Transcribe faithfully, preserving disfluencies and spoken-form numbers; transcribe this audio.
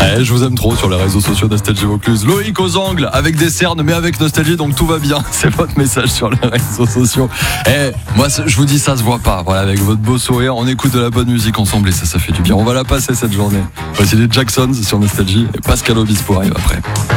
Eh, je vous aime trop sur les réseaux sociaux Nostalgie Vaucluse. Loïc aux angles, avec des cernes, mais avec nostalgie, donc tout va bien. C'est votre message sur les réseaux sociaux. Eh, moi, je vous dis, ça se voit pas. Voilà, avec votre beau sourire, on écoute de la bonne musique ensemble et ça, ça fait du bien. On va la passer cette journée. Voici les Jacksons sur Nostalgie et Pascal Obispo arrive après.